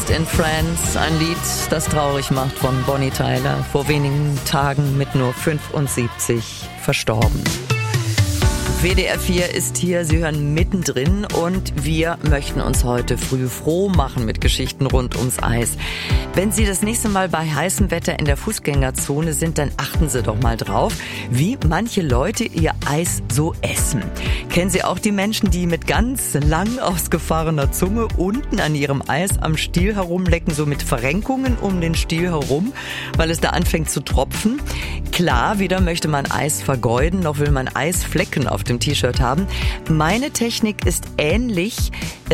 Lost in France, ein Lied, das traurig macht, von Bonnie Tyler, vor wenigen Tagen mit nur 75 verstorben. WDR 4 ist hier, Sie hören mittendrin und wir möchten uns heute früh froh machen mit Geschichten rund ums Eis. Wenn Sie das nächste Mal bei heißem Wetter in der Fußgängerzone sind, dann achten Sie doch mal drauf, wie manche Leute ihr Eis so essen. Kennen Sie auch die Menschen, die mit ganz lang ausgefahrener Zunge unten an ihrem Eis am Stiel herumlecken, so mit Verrenkungen um den Stiel herum, weil es da anfängt zu tropfen? Klar, weder möchte man Eis vergeuden, noch will man Eisflecken auf dem T-Shirt haben. Meine Technik ist ähnlich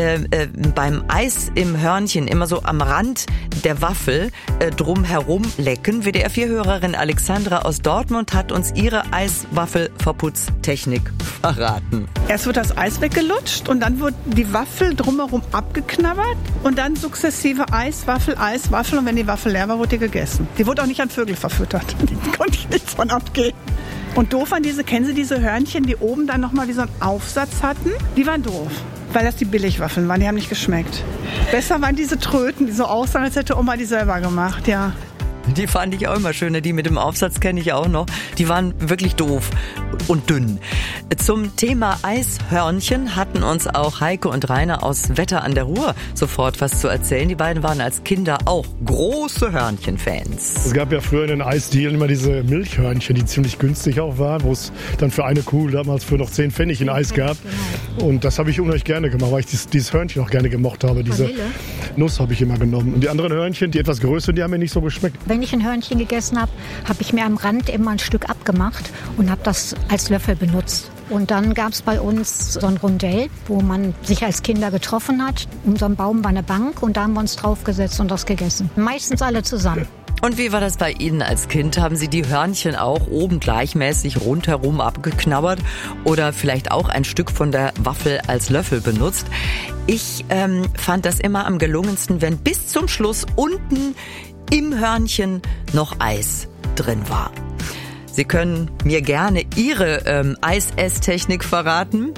beim Eis im Hörnchen, immer so am Rand der Waffel drumherum lecken. WDR-4-Hörerin Alexandra aus Dortmund hat uns ihre Eiswaffelverputztechnik verraten. Erst wird das Eis weggelutscht und dann wird die Waffel drumherum abgeknabbert und dann sukzessive Eis, Waffel und wenn die Waffel leer war, wird die gegessen. Die wurde auch nicht an Vögel verfüttert. Da konnte ich nichts von abgehen. Und doof an kennen Sie diese Hörnchen, die oben dann nochmal wie so einen Aufsatz hatten? Die waren doof, weil das die Billigwaffeln waren, die haben nicht geschmeckt. Besser waren diese Tröten, die so aussahen, als hätte Oma die selber gemacht, ja. Die fand ich auch immer schöner, die mit dem Aufsatz kenne ich auch noch. Die waren wirklich doof und dünn. Zum Thema Eishörnchen hatten uns auch Heike und Rainer aus Wetter an der Ruhr sofort was zu erzählen. Die beiden waren als Kinder auch große Hörnchen-Fans. Es gab ja früher in den Eisdielen immer diese Milchhörnchen, die ziemlich günstig auch waren, wo es dann für eine Kuh damals für noch 10 Pfennig in Eis gab. Und das habe ich unheimlich gerne gemacht, weil ich dieses Hörnchen auch gerne gemocht habe. Diese Nuss habe ich immer genommen. Und die anderen Hörnchen, die etwas größer, die haben mir nicht so geschmeckt. Wenn ich ein Hörnchen gegessen habe, habe ich mir am Rand immer ein Stück abgemacht und habe das als Löffel benutzt. Und dann gab es bei uns so ein Rondell, wo man sich als Kinder getroffen hat. Um so einen Baum war eine Bank und da haben wir uns draufgesetzt und das gegessen. Meistens alle zusammen. Und wie war das bei Ihnen als Kind? Haben Sie die Hörnchen auch oben gleichmäßig rundherum abgeknabbert oder vielleicht auch ein Stück von der Waffel als Löffel benutzt? Ich fand das immer am gelungensten, wenn bis zum Schluss unten im Hörnchen noch Eis drin war. Sie können mir gerne Ihre Eisesstechnik verraten.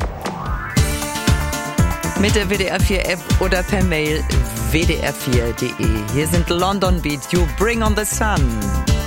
Mit der WDR4-App oder per Mail wdr4.de. Hier sind London Beat, You Bring on the Sun.